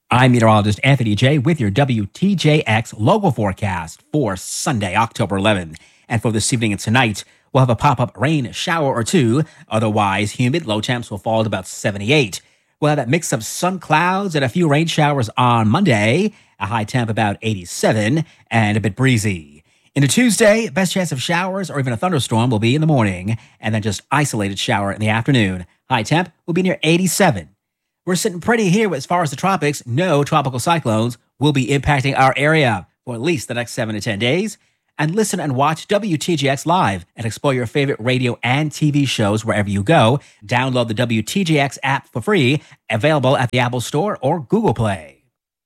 I'm meteorologist Anthony J with your WTJX local forecast for Sunday, October 11th. And for this evening and tonight, we'll have a pop-up rain shower or two. Otherwise, humid. Low temps will fall to about 78. We'll have that mix of sun clouds and a few rain showers on Monday. A high temp about 87 and a bit breezy. Into Tuesday, best chance of showers or even a thunderstorm will be in the morning, and then just isolated shower in the afternoon. High temp will be near 87. We're sitting pretty here as far as the tropics. No tropical cyclones will be impacting our area for at least the next 7 to 10 days. And listen and watch WTJX live and explore your favorite radio and TV shows wherever you go. Download the WTJX app for free, available at the Apple Store or Google Play.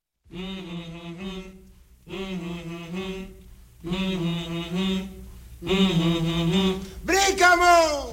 Brincamo!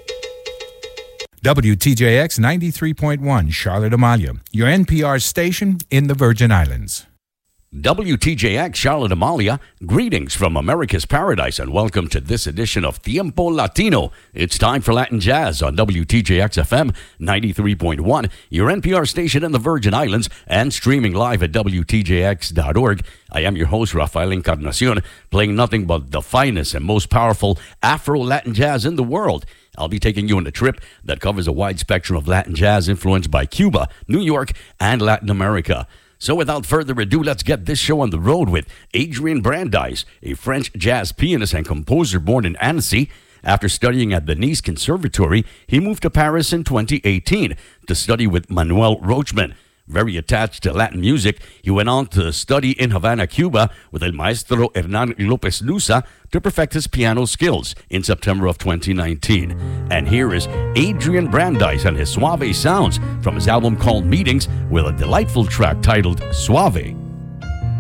WTJX 93.1 Charlotte Amalia, your NPR station in the Virgin Islands. WTJX Charlotte Amalia, greetings from America's Paradise and welcome to this edition of Tiempo Latino. It's time for Latin Jazz on WTJX FM 93.1, your NPR station in the Virgin Islands and streaming live at WTJX.org. I am your host, Rafael Encarnacion, playing nothing but the finest and most powerful Afro-Latin jazz in the world. I'll be taking you on a trip that covers a wide spectrum of Latin jazz influenced by Cuba, New York, and Latin America. So without further ado, let's get this show on the road with Adrien Brandeis, a French jazz pianist and composer born in Annecy. After studying at the Nice Conservatory, he moved to Paris in 2018 to study with Manuel Roachman. Very attached to Latin music, he went on to study in Havana, Cuba with El Maestro Hernan Lopez Nusa to perfect his piano skills in September of 2019. And here is Adrien Brandeis and his Suave sounds from his album called Meetings with a delightful track titled Suave.